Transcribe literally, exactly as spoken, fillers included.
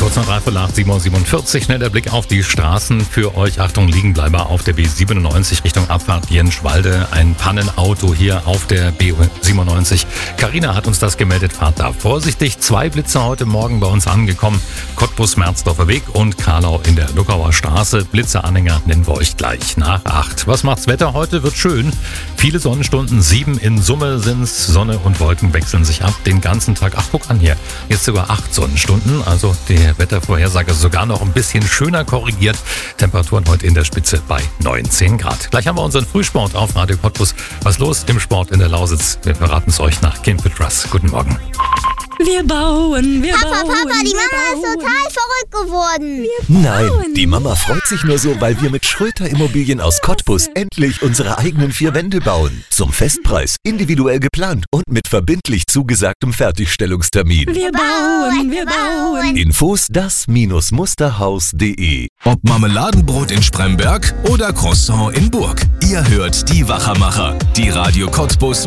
Kurz nach drei vor acht, sieben Uhr siebenundvierzig. Schnell der Blick auf die Straßen für euch. Achtung, Liegenbleiber auf der B siebenundneunzig Richtung Abfahrt Jenschwalde. Ein Pannenauto hier auf der B siebenundneunzig. Carina hat uns das gemeldet. Fahrt da vorsichtig. Zwei Blitze heute Morgen bei uns angekommen. Cottbus-Merzdorfer Weg und Karlau in der Luckauer Straße. Blitzeanhänger nennen wir euch gleich nach acht. Was macht's Wetter heute? Wird schön. Viele Sonnenstunden, sieben in Summe sind's. Sonne und Wolken wechseln sich ab den ganzen Tag. Ach, guck an hier. Jetzt sogar acht Sonnenstunden. Also der Wettervorhersage sogar noch ein bisschen schöner korrigiert. Temperaturen heute in der Spitze bei neunzehn Grad. Gleich haben wir unseren Frühsport auf Radio Cottbus. Was los im Sport in der Lausitz? Wir verraten es euch nach Kim Petras. Guten Morgen. Wir bauen, wir Papa, bauen. Papa, die Mama wir ist bauen. total verrückt geworden. Nein, die Mama freut sich nur so, weil wir mit Schröter Immobilien aus Cottbus endlich unsere eigenen vier Wände bauen. Zum Festpreis, individuell geplant und mit verbindlich zugesagtem Fertigstellungstermin. Wir bauen, wir bauen. Infos das Musterhaus punkt de. Ob Marmeladenbrot in Spremberg oder Croissant in Burg. Ihr hört die Wachermacher, die Radio Cottbus